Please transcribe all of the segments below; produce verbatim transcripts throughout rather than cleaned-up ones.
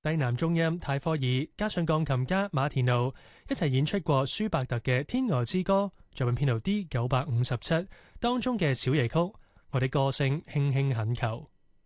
低男中音泰科爾加上鋼琴家馬田奴一齊演出過舒伯特嘅《天鵝之歌》，作品編號 D 九百五十七當中嘅小夜曲《我的歌聲輕輕懇求》。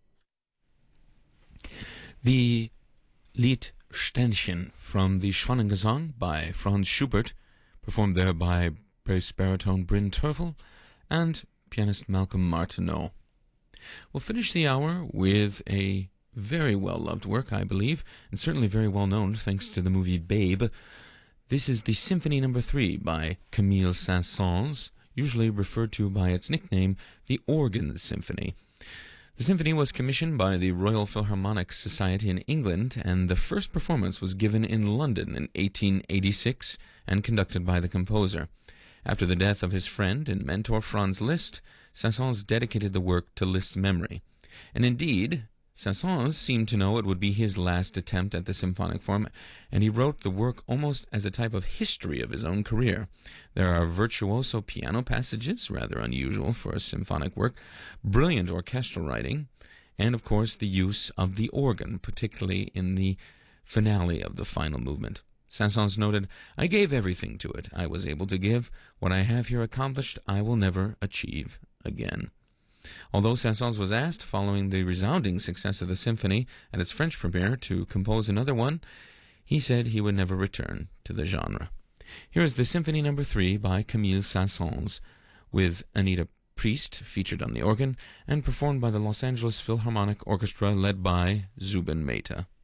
The Liedständchen from the Schwanengesang by Franz Schubert, performed there by bass baritone Bryn Terfel and pianist Malcolm Martineau. We'll finish the hour with a very well-loved work, I believe, and certainly very well-known thanks to the movie Babe. This is the Symphony Number three by Camille Saint-Saëns, usually referred to by its nickname, the Organ Symphony. The symphony was commissioned by the Royal Philharmonic Society in England, and the first performance was given in London in eighteen eighty-six and conducted by the composer. After the death of his friend and mentor Franz Liszt, Saint-Saëns dedicated the work to Liszt's memory. And indeed, Saint-Saëns seemed to know it would be his last attempt at the symphonic form, and he wrote the work almost as a type of history of his own career. There are virtuoso piano passages, rather unusual for a symphonic work, brilliant orchestral writing, and of course the use of the organ, particularly in the finale of the final movement. Saint-Saëns noted, "I gave everything to it I was able to give. What I have here accomplished I will never achieve again." Although Saint-Saëns was asked, following the resounding success of the symphony at its French premiere, to compose another one, he said he would never return to the genre. Here is the Symphony Number three by Camille Saint-Saëns, with Anita Priest featured on the organ, and performed by the Los Angeles Philharmonic Orchestra led by Zubin Mehta.